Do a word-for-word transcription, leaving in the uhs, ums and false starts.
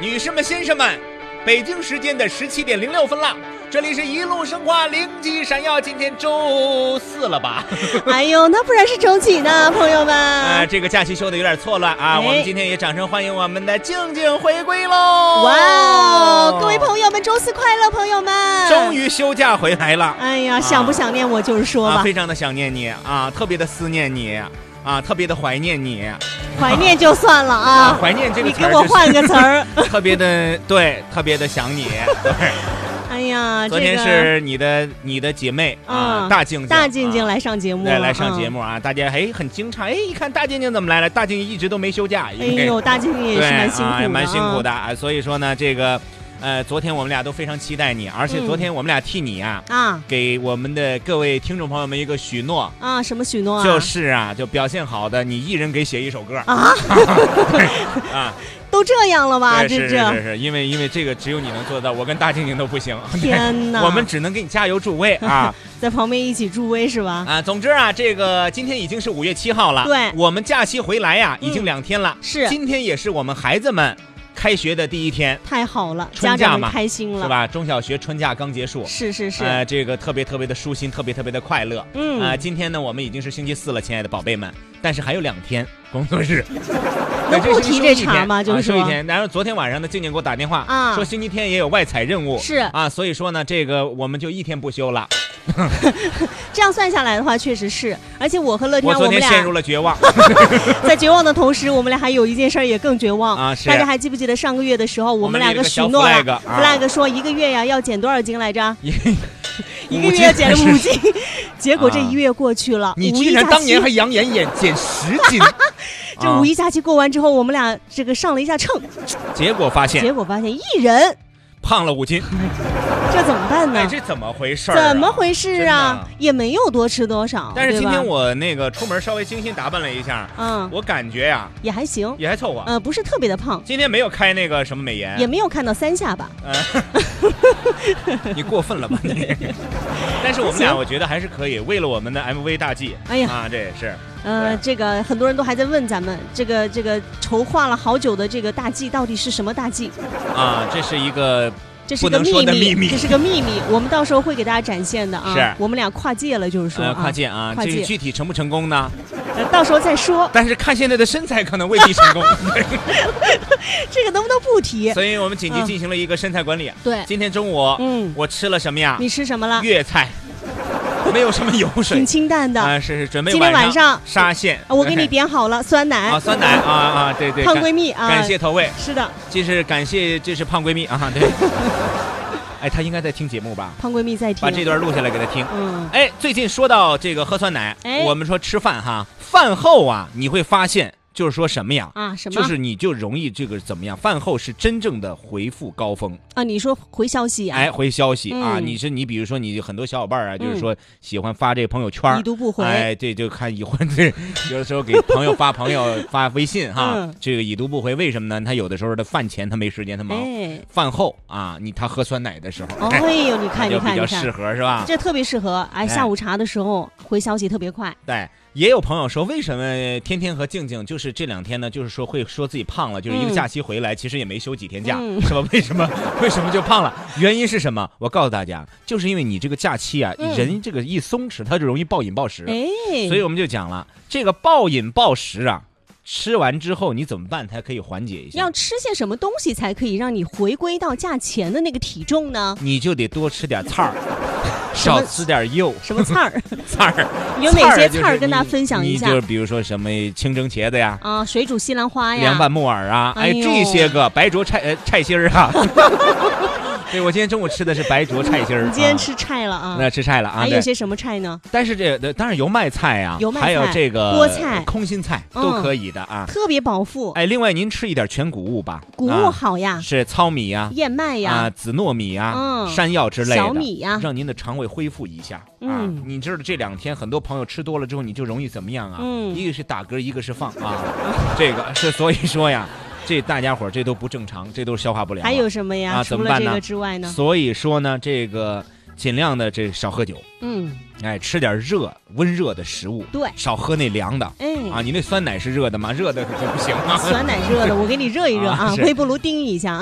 女士们、先生们，北京时间的十七点零六分了。这里是一路生化，灵机闪耀。今天周四了吧？ 哎呦，那不然是周几呢，朋友们？啊、 呃，这个假期休的有点错乱啊。哎、我们今天也掌声欢迎我们的静静回归喽！ 哇哦，各位朋友们，周四快乐，朋友们！ 终于休假回来了。 哎呀，想不想念我就是说吧、 啊啊，非常的想念你啊，特别的思念你啊，特别的怀念你。 怀念就算了啊， 啊怀念这个词儿、就是， 你给我换个词儿。 特别的对，特别的想你。对。 哎呀， 昨天是你的、这个、你的姐妹啊，嗯、大静静， 大静静来上节目， 对，来上节目啊！嗯、大家哎很惊诧，哎，一看大静静怎么来了？大静静一直都没休假， 哎呦，大静静也是蛮辛苦的， 啊、蛮辛苦的啊！所以说呢，这个。呃，昨天我们俩都非常期待你，而且昨天我们俩替你啊，啊、嗯，给我们的各位听众朋友们一个许诺啊，什么许诺啊？ 就是啊，就表现好的，你一人给写一首歌啊，啊，都这样了吧？ 这是是是是，因为因为这个只有你能做到，我跟大静静都不行。 天哪， 我们只能给你加油助威啊， 在旁边一起助威是吧？ 啊，总之啊，这个今天已经是五月七号了， 对， 我们假期回来呀、啊，已经两天了， 嗯、是， 今天也是我们孩子们。开学的第一天， 太好了， 春假嘛， 开心了， 是吧？中小学春假刚结束， 是是是， 呃，这个特别特别的舒心，特别特别的快乐。 嗯啊、呃，今天呢，我们已经是星期四了，亲爱的宝贝们，但是还有两天工作日， 能不提这茬吗？就是说、啊、一天。然后昨天晚上呢，静静给我打电话啊，说星期天也有外采任务， 是啊，所以说呢，这个我们就一天不休了。 这样算下来的话，确实是，而且我和乐天， 我昨天陷入了绝望。 在绝望的同时，我们俩还有一件事也更绝望啊！ 大家还记不记得上个月的时候，我们两个许诺了 flag, 啊、 ，flag 说一个月呀要减多少斤来着？一个月要减了五斤，结果这一月过去了，啊、 你居然当年还扬言减减十斤。 这五一假期过完之后，我们俩这个上了一下秤， 结果发现， 结果发现一人胖了五斤。 这怎么办呢？ 哎，这怎么回事、啊？ 怎么回事啊？也没有多吃多少。 但是今天我那个出门稍微精心打扮了一下，嗯，我感觉呀、啊、 也还行， 也还凑合。 呃，不是特别的胖。 今天没有开那个什么美颜， 也没有看到三下巴。 嗯，你过分了吧你？但是我们俩我觉得还是可以，为了我们的 M V 大计。 哎呀啊，这也是。 呃，这个很多人都还在问咱们，这个这个筹划了好久的这个大计到底是什么大计？ 啊，这是一个。 这是个秘密，秘密这是个秘密，我们到时候会给大家展现的啊。 是， 我们俩跨界了，就是说、 呃、跨界啊， 跨界这个具体成不成功呢？ 呃，到时候再说。 但是看现在的身材，可能未必成功。 这个能不能不提？ 所以我们紧急进行了一个身材管理。 嗯、对， 今天中午，嗯，我吃了什么呀？ 你吃什么了？ 粤菜。没有什么油水， 挺清淡的啊、呃，是是准备今天晚上沙县， 我给你点好了酸奶啊，酸奶啊啊，对对， 胖闺蜜啊， 感谢投喂， 是的， 这是感谢，这是胖闺蜜啊，对。哎，她应该在听节目吧？ 胖闺蜜在听， 把这段录下来给她听。 嗯， 哎，最近说到这个喝酸奶， 哎、 我们说吃饭哈，饭后啊，你会发现。就是说什么呀？ 啊，什么？ 就是你就容易这个怎么样？饭后是真正的回复高峰啊！你说回消息啊？ 哎，回消息、 嗯、 啊！你是你比如说你很多小伙伴啊，嗯、就是说喜欢发这个朋友圈， 已读不回。 哎，对，就看已婚这有的时候给朋友发朋友发微信哈， 嗯、 这个已读不回，为什么呢？他有的时候的饭前他没时间，他忙。 哎、 饭后啊，你他喝酸奶的时候， 哎呦，你看你看， 比较适合是吧？ 这特别适合哎，下午茶的时候、哎、回消息特别快。 对。也有朋友说，为什么天天和静静就是这两天呢？就是说会说自己胖了，就是一个假期回来，嗯、其实也没休几天假， 嗯、 是吧？为什么为什么就胖了？原因是什么？我告诉大家，就是因为你这个假期啊，嗯、人这个一松弛，他就容易暴饮暴食。 哎， 所以我们就讲了，这个暴饮暴食啊。吃完之后你怎么办才可以缓解一下？ 要吃些什么东西才可以让你回归到价钱的那个体重呢？ 你就得多吃点菜儿，少吃点肉。 什么菜儿？ 菜儿有哪些菜儿跟大家分享一下？ 你就比如说什么清蒸茄子呀， 啊，水煮西兰花呀， 凉拌木耳啊，哎， 哎这些个白灼菜呃菜心儿啊。对，我今天中午吃的是白灼菜心儿。 你今天吃菜了啊？ 那吃菜了啊？ 还有些什么菜呢？ 但是这当然油麦菜呀， 油麦菜， 还有这个菠菜、 空心菜都可以的啊， 特别饱腹。 哎，另外您吃一点全谷物吧， 谷物好呀， 是糙米呀、 燕麦呀、 啊紫糯米呀、 嗯山药之类的小米呀， 让您的肠胃恢复一下啊。 嗯， 你知道这两天很多朋友吃多了之后，你就容易怎么样啊？ 嗯， 一个是打嗝，一个是放啊，这个是所以说呀。这大家伙这都不正常，这都消化不了。 还有什么呀？ 啊、 除了这个之外呢？ 所以说呢，这个尽量的这少喝酒。 嗯， 哎，吃点热温热的食物。 对， 少喝那凉的。 哎， 啊，你那酸奶是热的吗？热的可不行啊。 酸奶热的，我给你热一热啊，微波炉叮一下。